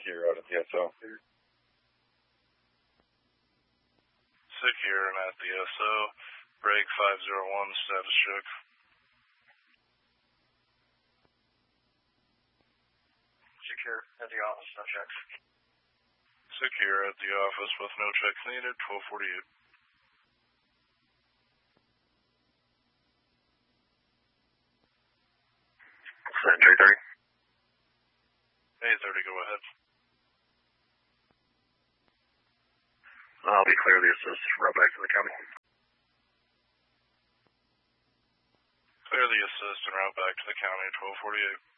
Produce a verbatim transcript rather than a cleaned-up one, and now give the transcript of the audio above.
Secure out at the S O. Secure and at the S O. Break five zero one, status check. Secure at the office, no checks. Secure at the office with no checks needed, twelve forty-eight. Century thirty. eight thirty, go ahead. I'll be clear the assist, route back to the county. Clear the assist and route back to the county, twelve forty-eight.